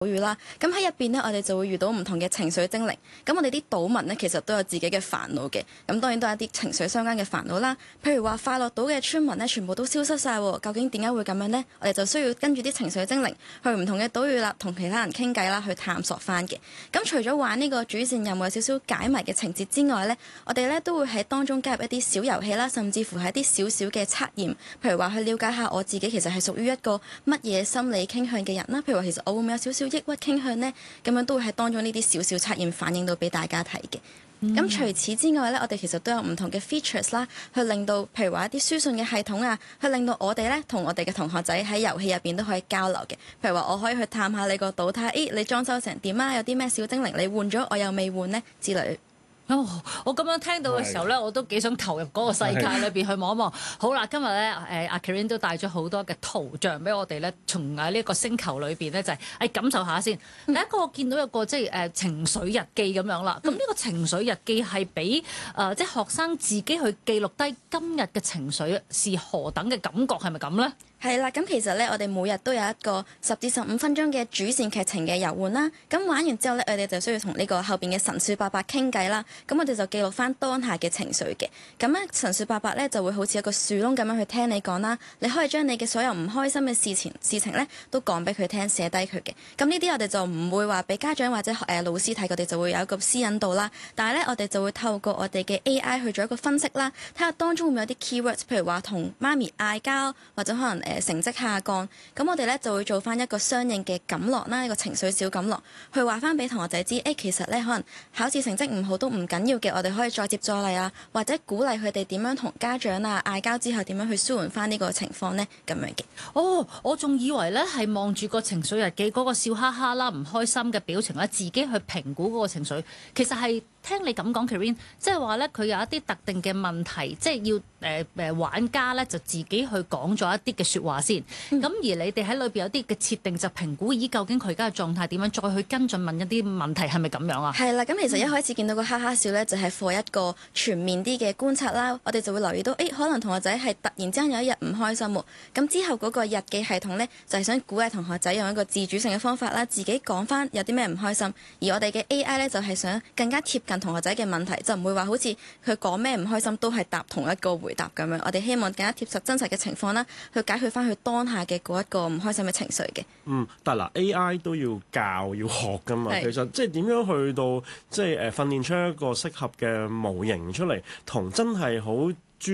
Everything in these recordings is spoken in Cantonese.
島嶼啦，咁喺入邊呢，我哋就會遇到唔同嘅情緒精靈。咁我哋啲島民呢，其實都有自己嘅煩惱嘅。咁當然都有一啲情緒相關嘅煩惱啦。譬如話快樂島嘅村民呢，全部都消失晒喎。究竟點解會咁樣呢？我哋就需要跟住啲情緒精靈去唔同嘅島嶼啦，同其他人傾偈啦，去探索翻嘅。咁除咗玩呢個主線任務有少少解謎嘅情節之外呢，我哋呢都會喺當中加入一啲小遊戲啦，甚至乎係一啲少少嘅測驗。譬如話去了解下我自己其實係屬於一個乜嘢心理傾向嘅人啦。譬如話其實我會唔會有少少抑鬱傾向呢？咁樣都會喺當中呢啲少少測驗反映到俾大家睇嘅。咁除此之外呢，我哋其實都有唔同嘅 features 啦，去令到譬如話一啲書信嘅系統啊，去令到我哋呢同我哋嘅同學仔喺遊戲入邊都可以交流嘅。譬如話我可以去探下你個島，睇下你裝修成點啊，有啲咩小精靈你換咗我又未換呢之類。 我咁樣聽到嘅時候咧，我都幾想投入嗰個世界裏邊去望一望。好啦，今日咧阿 Karen 都帶咗好多嘅圖像俾我哋咧，從喺呢個星球裏邊咧就係感受下先。第一個我見到有個即係情緒日記咁樣啦。咁呢個情緒日記係俾即係學生自己去記錄低今日嘅情緒是何等嘅感覺，係咪咁咧？ 係啦，咁其實咧，我哋每日都有一個10至15分鐘嘅主線劇情嘅遊玩啦。咁玩完之後咧，我哋就需要同呢個後邊嘅神樹伯伯傾偈啦。咁我哋就記錄翻當下嘅情緒嘅。咁咧，神樹伯伯咧就會好似一個樹窿咁樣去聽你講啦。你可以將你嘅所有唔開心嘅事情咧都講俾佢聽，寫低佢嘅。咁呢啲我哋就唔會話俾家長或者老師睇，我哋就會有一個私隱度啦。但係咧，我哋就會透過我哋嘅 AI 去做一個分析啦，睇下當中會唔會有啲 keywords，譬如話同媽咪嗌交，或者可能成績下降，咁我哋咧就會做翻一個相應嘅感樂啦，一個情緒小感樂，去話翻俾同學仔知，其實咧可能考試成績唔好都唔緊要嘅，我哋可以再接再厲啊，或者鼓勵佢哋點樣同家長啊嗌交之後點樣去舒緩翻呢個情況呢？咁樣嘅。 我仲以為咧係望住個情緒日記嗰個笑哈哈啦、唔開心嘅表情咧，自己去評估嗰個情緒，其實係。聽你咁講 Karen 即係話咧，佢有一啲特定嘅問題，即係要玩家咧就自己去講咗一啲嘅説話先。咁而你哋喺裏邊有啲嘅設定就評估，究竟佢而家嘅狀態點樣，再去跟進問一啲問題係咪咁樣啊？係啦，咁其實一開始見到個哈哈笑咧，就係做一個全面啲嘅觀察啦。我哋就會留意到，可能同學仔係突然之間有一日唔開心喎。咁之後嗰個日記系統咧，就係想鼓勵同學仔用一個自主性嘅方法啦，自己講翻有啲咩唔開心。而我哋嘅 AI 咧，就係想更加貼近同學仔嘅問題，就唔會話好似佢講咩唔開心都係答同一個回答咁樣。我哋希望更加貼實真實嘅情況啦，去解決翻佢當下嘅嗰一個唔開心嘅情緒嘅。 但係嗱 AI 都要教要學㗎嘛。其實即係點樣去到即係訓練出一個適合嘅模型出嚟，同真係好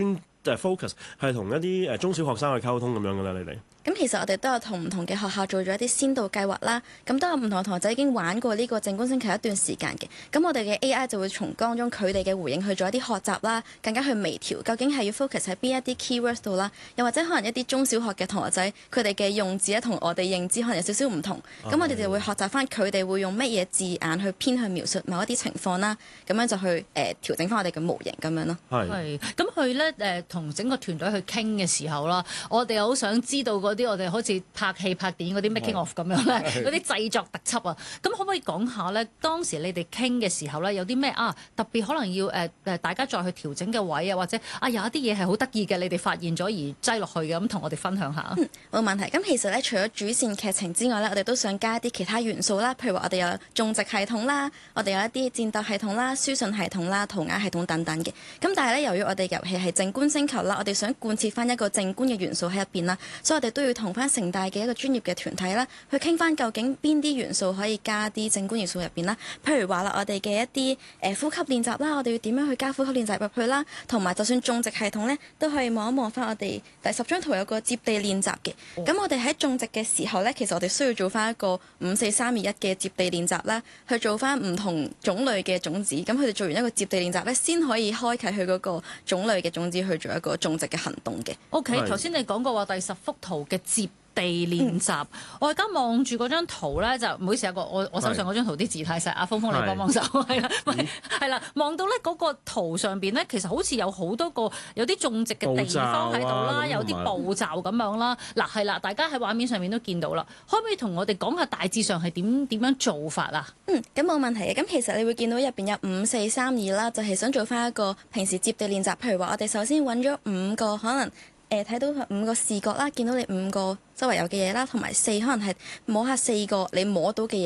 focus 係同一啲中小學生去溝通咁樣㗎啦，你哋？ 咁其實我哋都有同唔同嘅學校做咗一啲先導計劃啦，咁都有唔同嘅同學仔已經玩過呢個靜觀星球一段時間嘅，咁我哋嘅 AI 就會從當中佢哋嘅回應去做一啲學習啦，更加去微調，究竟係要 focus 喺邊一啲 keywords 度啦，又或者可能一啲中小學嘅同學仔佢哋嘅用字咧同我哋認知可能有少少唔同，咁我哋就會學習翻佢哋會用乜嘢字眼去偏向描述某一啲情況啦，咁樣就去調整翻我哋嘅模型咁樣咯。 係，咁佢咧同整個團隊去傾嘅時候啦，我哋好想知道啲我哋好似拍戲拍電影嗰啲 making of 咁樣咧，嗰啲製作特輯啊，咁可唔可以講下咧？當時你哋傾嘅時候咧，有啲咩特別可能要大家再去調整嘅位啊，或者有一啲嘢係好得意嘅，你哋發現咗而擠落去嘅，咁同我哋分享下。 冇問題。咁其實咧，除咗主線劇情之外咧，我哋都想加一啲其他元素啦，譬如話我哋有種植系統啦，我哋有一啲戰鬥系統啦、書信系統啦、塗鴉系統等等嘅。咁但係咧，由於我哋遊戲係靜觀星球啦，我哋想貫徹翻一個靜觀嘅元素喺入邊啦，所以我哋都要同翻城大嘅一個專業嘅團體啦，去傾翻究竟邊啲元素可以加啲靜觀元素入邊啦。譬如話啦，我哋嘅一啲呼吸練習啦，我哋要點樣去加呼吸練習入去啦，同埋就算種植系統咧，都可以望一望翻我哋第10張圖有個接地練習嘅。咁我哋喺種植嘅時候咧，其實我哋需要做翻一個5、4、3、2、1嘅接地練習啦，去做翻唔同種類嘅種子。咁佢哋做完一個接地練習咧，先可以開啟佢嗰個種類嘅種子去做一個種植嘅行動嘅。 OK，頭先你講過話第10幅圖嘅接地練習，我而家望住嗰張圖咧，就唔好意思啊，我手上嗰張圖啲字太細，阿峰峰你幫幫手，係啦，係啦，望到咧嗰個圖上邊咧，其實好似有好多個有啲種植嘅地方喺度啦，有啲步驟咁樣啦。嗱係啦，大家喺畫面上面都見到啦，可唔可以同我哋講下大致上係點樣做法啊？ 咁冇問題嘅。咁其實你會見到入邊有5、4、3、2啦，就係想做翻一個平時接地練習。譬如話，我哋首先揾咗5個可能睇到5個視覺啦，見到你5個周圍有嘅嘢啦，同埋4可能係摸下4個你摸到嘅嘢。